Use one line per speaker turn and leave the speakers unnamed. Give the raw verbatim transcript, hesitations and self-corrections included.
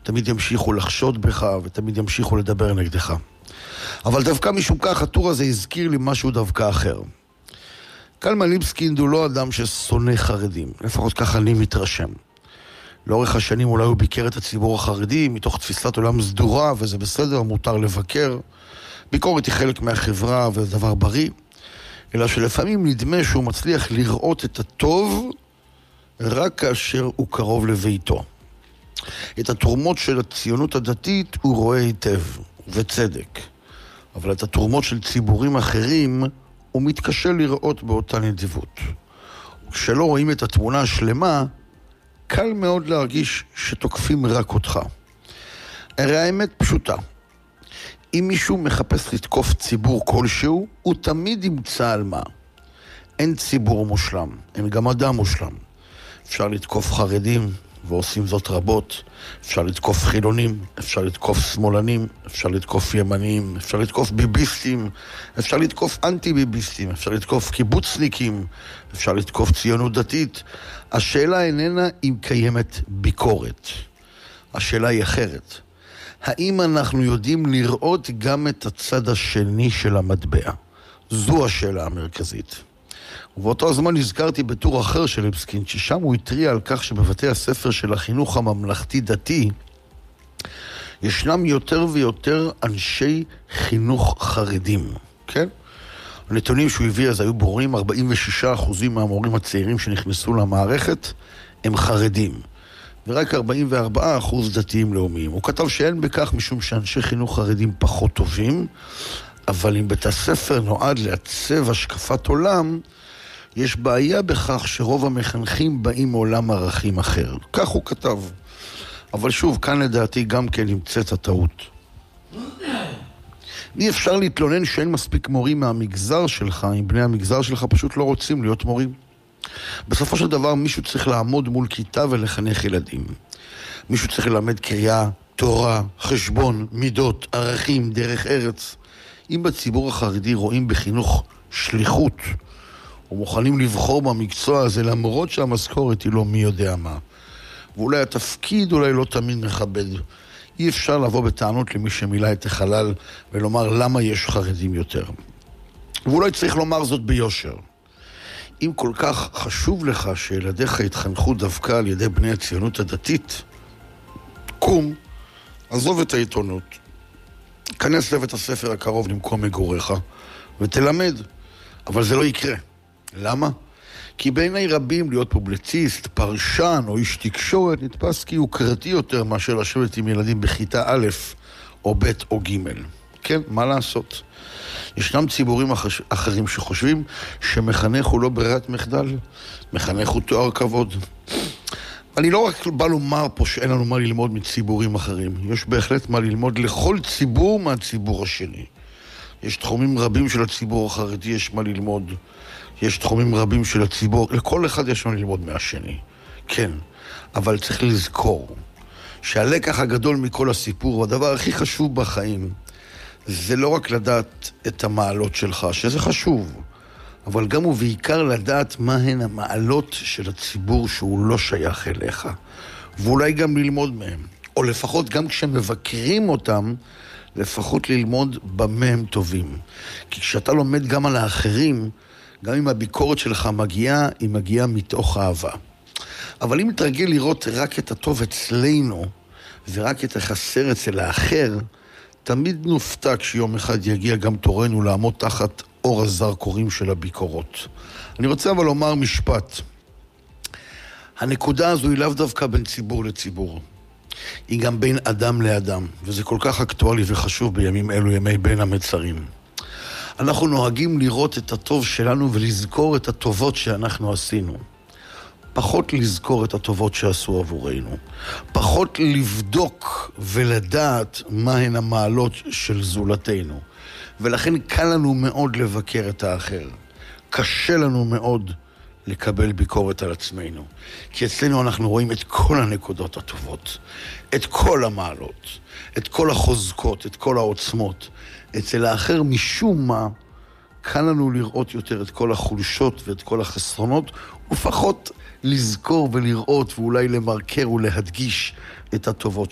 תמיד ימשיכו לחשוד בך, ותמיד ימשיכו לדבר נגדך. אבל דווקא משום כך, הטור הזה הזכיר לי משהו דווקא אחר. קלמן ליבסקינד הוא לא אדם ששונא חרדים, לפחות ככה אני מתרשם. לאורך השנים אולי הוא ביקר את הציבור החרדי מתוך תפיסת עולם סדורה, וזה בסדר, מותר לבקר. ביקורת היא חלק מהחברה וזה דבר בריא, אלא שלפעמים נדמה שהוא מצליח לראות את הטוב רק כאשר הוא קרוב לביתו. את התרומות של הציונות הדתית הוא רואה היטב, ובצדק. אבל את התרומות של ציבורים אחרים הוא מתקשה לראות באותה נדיבות. כשלא רואים את התמונה השלמה, קל מאוד להרגיש שתוקפים רק אותך. הרי האמת פשוטה. אם מישהו מחפש לתקוף ציבור כלשהו, הוא תמיד ימצא על מה. אין ציבור מושלם, אין גם אדם מושלם. אפשר לתקוף חרדים, ועושים זאת רבות. אפשר לתקוף חילונים, אפשר לתקוף שמאלנים, אפשר לתקוף ימנים, אפשר לתקוף ביביסטים, אפשר לתקוף אנטי-ביביסטים, אפשר לתקוף קיבוצניקים, אפשר לתקוף ציונות דתית. השאלה איננה אם קיימת ביקורת. השאלה היא אחרת. האם אנחנו יודעים לראות גם את הצד השני של המטבע? זו השאלה המרכזית. ובאותו הזמן הזכרתי בטור אחר של ליבסקינד, ששם הוא התריע על כך שבבתי הספר של החינוך הממלכתי-דתי ישנם יותר ויותר אנשי חינוך חרדים, כן? הנתונים שהוא הביא אז היו ברורים, ארבעים ושישה אחוז מהמורים הצעירים שנכנסו למערכת הם חרדים, ורק ארבעים וארבעה אחוז דתיים לאומיים. הוא כתב שאין בכך משום שאנשי חינוך חרדים פחות טובים, אבל אם בית הספר נועד לעצב השקפת עולם, יש בעיה בכך שרוב המחנכים באים מעולם ערכים אחר. כך הוא כתב. אבל שוב, כאן לדעתי גם כן נמצאת הטעות. אי אפשר להתלונן שאין מספיק מורים מהמגזר שלך, אם בני המגזר שלך פשוט לא רוצים להיות מורים. בסופו של דבר מישהו צריך לעמוד מול כיתה ולחנך ילדים. מישהו צריך ללמד קריאה, תורה, חשבון, מידות, ערכים, דרך ארץ. אם בציבור החרדי רואים בחינוך שליחות, ומוכנים לבחור במקצוע הזה למרות שהמשכורת היא לא מי יודע מה, ואולי התפקיד אולי לא תמיד מכבד, אי אפשר לבוא בטענות למי שמילא את החלל ולומר למה יש חרדים יותר. ואולי צריך לומר זאת ביושר. אם כל כך חשוב לך שילדיך יתחנכו דווקא על ידי בני הציונות הדתית, קום, עזוב את העיתונות, כנס לבית הספר הקרוב למקום מגוריך ותלמד. אבל זה לא יקרה. למה? כי בעיני רבים להיות פובליציסט, פרשן או איש תקשורת נתפס כי הוא קרתי יותר מאשר לשבת עם ילדים בכיתה א' או ב' או ג'. כן, מה לעשות? ישנם ציבורים אחרים שחושבים שמחנך הוא לא ברירת מחדל, מחנך הוא תואר כבוד. אני לא רק בא לומר פה שאין לנו מה ללמוד מציבורים אחרים, יש בהחלט מה ללמוד לכל ציבור מהציבור השני. יש תחומים רבים של הציבור החרדי, יש מה ללמוד. יש תחומים רבים של הציבור, לכל אחד יש מה ללמוד מהשני. כן, אבל צריך לזכור שהלקח הגדול מכל הסיפור, והדבר הכי חשוב בחיים, זה לא רק לדעת את המעלות שלך, שזה חשוב, אבל גם ובעיקר לדעת מהן המעלות של הציבור שהוא לא שייך אליך, ואולי גם ללמוד מהם, או לפחות גם כשמבקרים אותם, לפחות ללמוד במה הם טובים. כי כשאתה לומד גם על האחרים, גם אם הביקורת שלך מגיעה, היא מגיעה מתוך אהבה. אבל אם תרגיל לראות רק את הטוב אצלנו, ורק את החסר אצל האחר, תמיד נופתע כשיום אחד יגיע גם תורנו לעמוד תחת אור הזרקורים של הביקורות. אני רוצה אבל לומר משפט. הנקודה הזו היא לאו דווקא בין ציבור לציבור. היא גם בין אדם לאדם, וזה כל כך אקטואלי וחשוב בימים אלו, ימי בין המצרים. אנחנו נוהגים לראות את הטוב שלנו ולזכור את הטובות שאנחנו עשינו. פחות לזכור את הטובות שעשו עבורנו. פחות לבדוק ולדעת מהן המעלות של זולתנו. ולכן קל לנו מאוד לבקר את האחר. קשה לנו מאוד לקבל ביקורת על עצמנו. כי אצלנו אנחנו רואים את כל הנקודות הטובות, את כל המעלות, את כל החוזקות, את כל העוצמות. אצל האחר משום מה, קל לנו לראות יותר את כל החולשות ואת כל החסרונות, ופחות לזכור ולראות ואולי למרקר ולהדגיש את הטובות